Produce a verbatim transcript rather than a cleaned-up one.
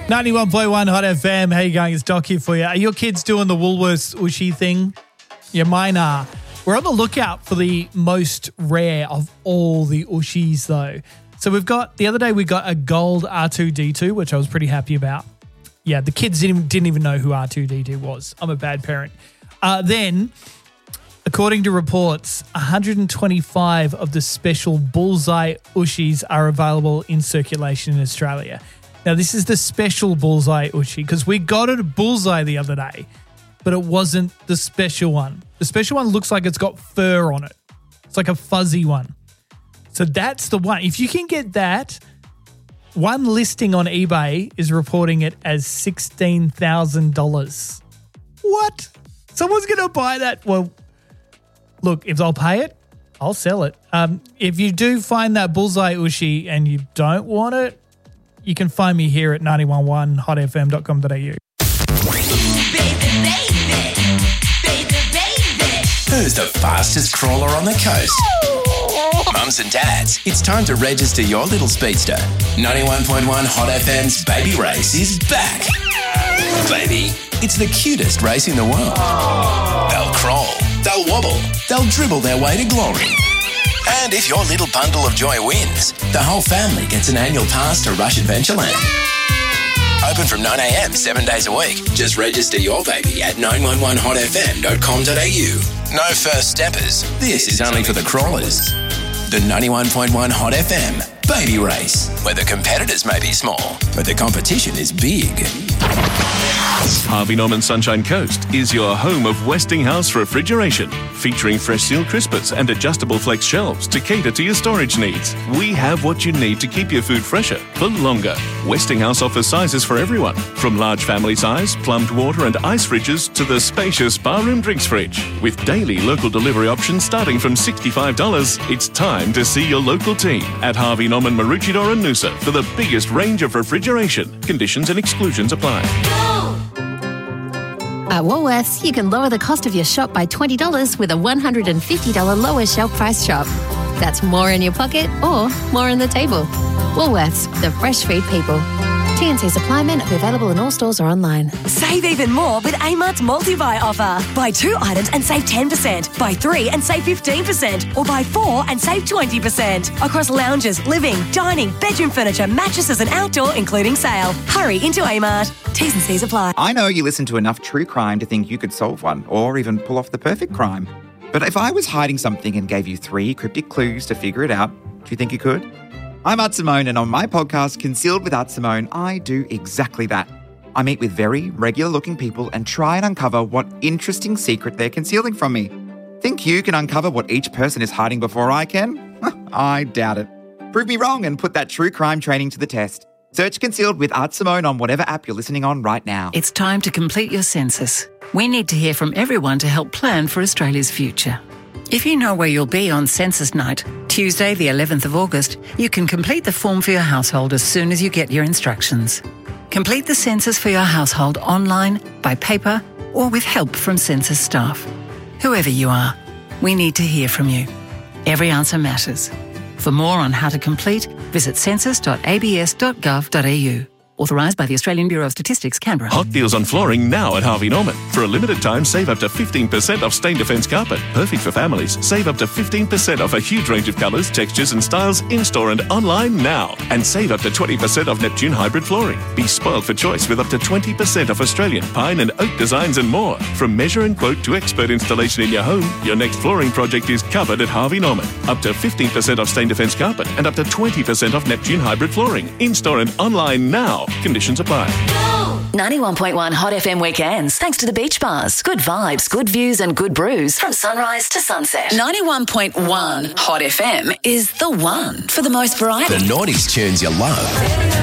ninety-one point one Hot F M. How you going? It's Doc here for you. Are your kids doing the Woolworths Ushy thing? Yeah, mine are. We're on the lookout for the most rare of all the Ushies, though. So we've got, the other day we got a gold R two D two, which I was pretty happy about. Yeah, the kids didn't, didn't even know who R two D two was. I'm a bad parent. Uh, then, according to reports, one hundred twenty-five of the special Bullseye Ushies are available in circulation in Australia. Now, this is the special Bullseye Ushi because we got it at Bullseye the other day, but it wasn't the special one. The special one looks like it's got fur on it. It's like a fuzzy one. So that's the one. If you can get that, one listing on eBay is reporting it as sixteen thousand dollars. What? Someone's going to buy that? Well, look, if they'll pay it, I'll sell it. Um, if you do find that Bullseye Ushi and you don't want it, you can find me here at ninety-one point one hot f m dot com dot a u. Who's the fastest crawler on the coast? Mums and dads, it's time to register your little speedster. ninety-one point one Hot F M's Baby Race is back. Baby, it's the cutest race in the world. They'll crawl, they'll wobble, they'll dribble their way to glory. And if your little bundle of joy wins, the whole family gets an annual pass to Rush Adventureland. Open from nine a m, seven days a week. Just register your baby at nine one one hot f m dot com dot a u. No first steppers. This is only for the crawlers. The ninety-one point one Hot F M Baby Race, where the competitors may be small, but the competition is big. Harvey Norman Sunshine Coast is your home of Westinghouse refrigeration, featuring fresh seal crispers and adjustable flex shelves to cater to your storage needs. We have what you need to keep your food fresher for longer. Westinghouse offers sizes for everyone, from large family size, plumbed water and ice fridges to the spacious barroom drinks fridge. With daily local delivery options starting from sixty-five dollars, it's time to see your local team at Harvey Norman Maroochydore and Noosa for the biggest range of refrigeration. Conditions and exclusions apply. At Woolworths, you can lower the cost of your shop by twenty dollars with a one hundred fifty dollars lower shelf price shop. That's more in your pocket or more on the table. Woolworths, the fresh food people. T and C supply men are available in all stores or online. Save even more with Amart's multi-buy offer. Buy two items and save ten percent. Buy three and save fifteen percent. Or buy four and save twenty percent. Across lounges, living, dining, bedroom furniture, mattresses and outdoor, including sale. Hurry into Amart. T's and C's apply. I know you listen to enough true crime to think you could solve one or even pull off the perfect crime. But if I was hiding something and gave you three cryptic clues to figure it out, do you think you could? I'm Art Simone, and on my podcast, Concealed with Art Simone, I do exactly that. I meet with very regular-looking people and try and uncover what interesting secret they're concealing from me. Think you can uncover what each person is hiding before I can? I doubt it. Prove me wrong and put that true crime training to the test. Search Concealed with Art Simone on whatever app you're listening on right now. It's time to complete your census. We need to hear from everyone to help plan for Australia's future. If you know where you'll be on census night, Tuesday the eleventh of August, you can complete the form for your household as soon as you get your instructions. Complete the census for your household online, by paper, or with help from census staff. Whoever you are, we need to hear from you. Every answer matters. For more on how to complete, visit census dot a b s dot gov dot a u. Authorised by the Australian Bureau of Statistics, Canberra. Hot deals on flooring now at Harvey Norman. For a limited time, save up to fifteen percent off Stain Defence carpet. Perfect for families. Save up to fifteen percent off a huge range of colours, textures and styles in-store and online now. And save up to twenty percent off Neptune hybrid flooring. Be spoiled for choice with up to twenty percent off Australian pine and oak designs and more. From measure and quote to expert installation in your home, your next flooring project is covered at Harvey Norman. Up to fifteen percent off Stain Defence carpet and up to twenty percent off Neptune hybrid flooring. In-store and online now. Conditions apply. ninety-one point one Hot F M weekends, thanks to the beach bars. Good vibes, good views and good brews from sunrise to sunset. ninety-one point one Hot F M is the one for the most variety. The noughties tunes you love.